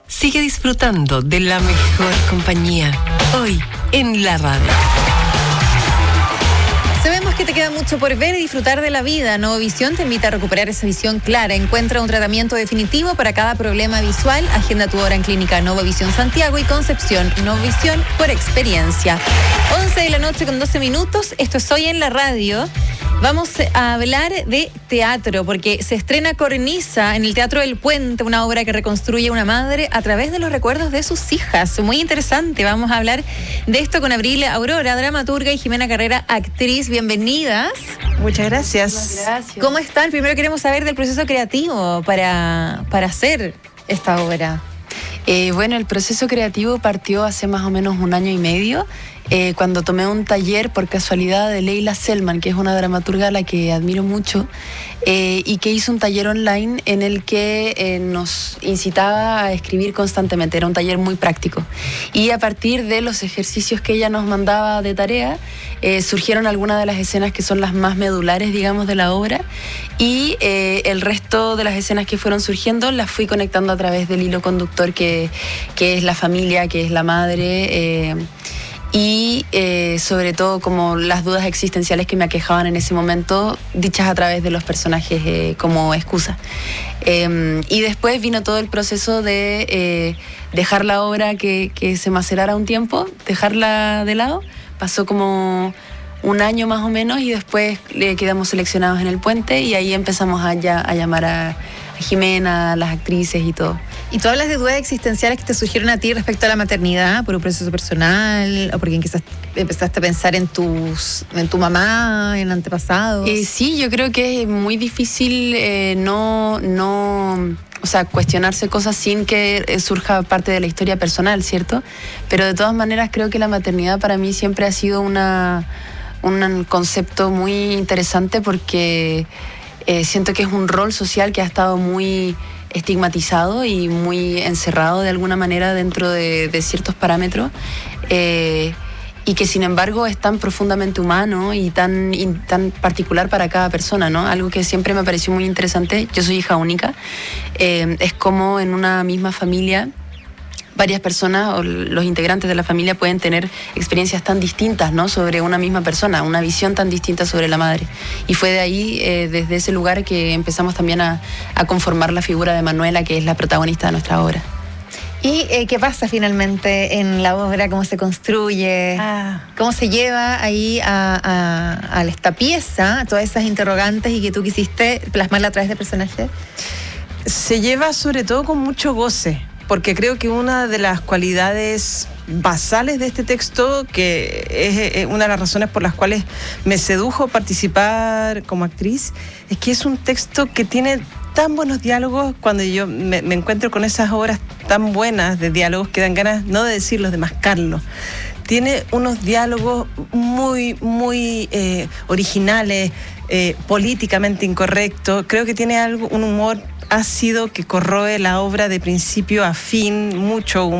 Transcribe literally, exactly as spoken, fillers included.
Sigue disfrutando de la mejor compañía. Hoy en la radio. Sabemos que te queda mucho por ver y disfrutar de la vida. Novovisión te invita a recuperar esa visión clara. Encuentra un tratamiento definitivo para cada problema visual. Agenda tu hora en Clínica Novovisión Santiago y Concepción. Novovisión por experiencia. once de la noche con doce minutos. Esto es Hoy en la radio. Vamos a hablar de teatro, porque se estrena Cornisa en el Teatro del Puente, una obra que reconstruye una madre a través de los recuerdos de sus hijas. Muy interesante. Vamos a hablar de esto con Abril Aurora, dramaturga, y Jimena Carrera, actriz. Bienvenidas. Muchas gracias. Muchas gracias. ¿Cómo están? Primero queremos saber del proceso creativo para, para hacer esta obra. Eh, bueno, el proceso creativo partió hace más o menos un año y medio, eh, cuando tomé un taller por casualidad de Leila Selman, que es una dramaturga a la que admiro mucho, eh, y que hizo un taller online en el que eh, nos incitaba a escribir constantemente. Era un taller muy práctico. Y a partir de los ejercicios que ella nos mandaba de tarea, eh, surgieron algunas de las escenas que son las más medulares, digamos, de la obra, y eh, el resto de las escenas que fueron surgiendo las fui conectando a través del hilo conductor que, que es la familia, que es la madre, eh, y eh, sobre todo como las dudas existenciales que me aquejaban en ese momento, dichas a través de los personajes eh, como excusa. Eh, y después vino todo el proceso de eh, dejar la obra que, que se macerara un tiempo, dejarla de lado. Pasó como un año más o menos y después eh, quedamos seleccionados en el Puente y ahí empezamos a, ya, a llamar a, a Jimena, a las actrices y todo. ¿Y tú hablas de dudas existenciales que te surgieron a ti respecto a la maternidad, por un proceso personal, o porque quizás empezaste a pensar en tus, en tu mamá, en antepasados? Eh, sí, yo creo que es muy difícil eh, no, no, o sea, cuestionarse cosas sin que surja parte de la historia personal, ¿cierto? Pero de todas maneras creo que la maternidad para mí siempre ha sido una, un concepto muy interesante porque eh, siento que es un rol social que ha estado muy estigmatizado y muy encerrado de alguna manera dentro de, de ciertos parámetros, eh, y que sin embargo es tan profundamente humano y tan, y tan particular para cada persona, ¿no? Algo que siempre me pareció muy interesante, yo soy hija única, eh, es como en una misma familia varias personas o los integrantes de la familia pueden tener experiencias tan distintas, ¿no? Sobre una misma persona, una visión tan distinta sobre la madre. Y fue de ahí, eh, desde ese lugar, que empezamos también a, a conformar la figura de Manuela, que es la protagonista de nuestra obra. ¿Y eh, qué pasa finalmente en la obra? ¿Cómo se construye? Ah. ¿Cómo se lleva ahí a, a, a esta pieza, todas esas interrogantes y que tú quisiste plasmarla a través de personajes? Se lleva sobre todo con mucho goce, porque creo que una de las cualidades basales de este texto, que es una de las razones por las cuales me sedujo participar como actriz, es que es un texto que tiene tan buenos diálogos. Cuando yo me, me encuentro con esas obras tan buenas de diálogos que dan ganas no de decirlos, de mascarlos. Tiene unos diálogos muy, muy eh, originales, eh, políticamente incorrectos. Creo que tiene algo, un humor ácido que corroe la obra de principio a fin, mucho humor.